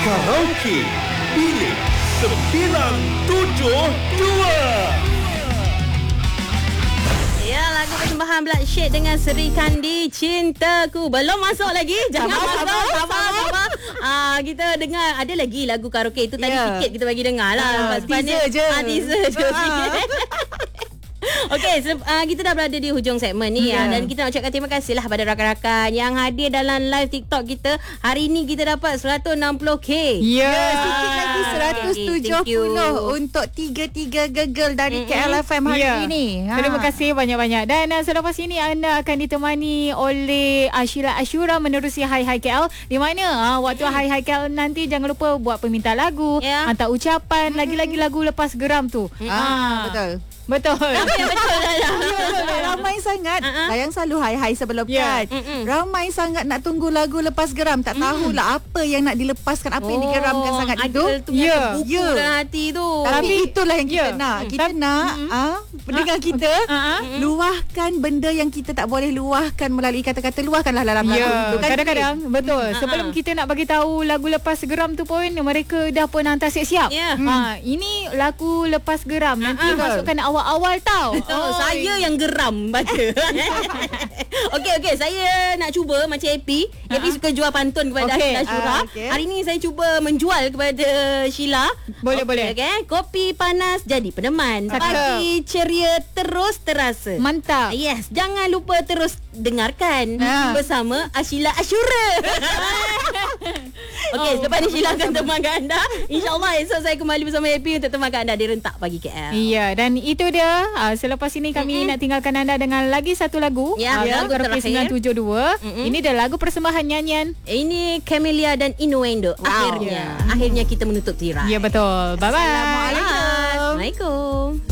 Karaoke Bilik 972. Ya, lagu persembahan Bloodshed dengan Sri Kandi, Cintaku. Belum masuk lagi. Jangan sabar. Kita dengar ada lagi lagu karaoke itu tadi sikit kita bagi dengar lah. Teaser je. Teaser je sikit. Okey, kita dah berada di hujung segmen ni dan kita nak ucapkan terima kasih lah pada rakan-rakan yang hadir dalam live TikTok kita. Hari ni kita dapat 160k. Sikit lagi 170 untuk 3 gegel dari KLFM hari ini. Terima kasih banyak-banyak. Dan selepas ini anda akan ditemani oleh Sheila Ashura menerusi Hai Hai KL. Di mana waktu Hai Hai KL nanti jangan lupa buat permintaan lagu, hantar ucapan, lagi-lagi lagu lepas geram tu. Betul. Apa yang betul lah. Ramai sangat yang selalu hai-hai sebelum kan. Ramai sangat nak tunggu lagu lepas geram. Tak tahulah apa yang nak dilepaskan, apa yang digeramkan sangat itu. Bukukan hati tu. Tapi itulah yang kita nak. Kita nak pendengar kita luahkan benda yang kita tak boleh luahkan melalui kata-kata. Luahkanlah dalam lagu itu. Kadang-kadang betul. Sebelum kita nak bagi tahu lagu lepas geram tu pun mereka dah pun hantar siap-siap. Ini lagu lepas geram. Nanti masukkan awal tau. Saya yang geram baca. Okey, saya nak cuba macam Happy. Happy suka jual pantun kepada Ashura. Hari ni saya cuba menjual kepada Sheila. Boleh. Okay. Kopi panas jadi peneman. Pagi ceria terus terasa. Mantap. Yes, jangan lupa terus dengarkan bersama Sheila Ashura. Okey, selepas ni Sheila akan temankan anda. InsyaAllah esok saya kembali bersama Happy untuk temankan anda di Rentak Pagi KL. Ya, dan itu dia. Selepas ini kami nak tinggalkan anda dengan lagi satu lagu. Lagu Karaoke 972. Ini dah lagu persembahan nyanyian. Ini Camellia dan Innuendo. Akhirnya kita menutup tirai. Ya, betul. Bye-bye. Assalamualaikum.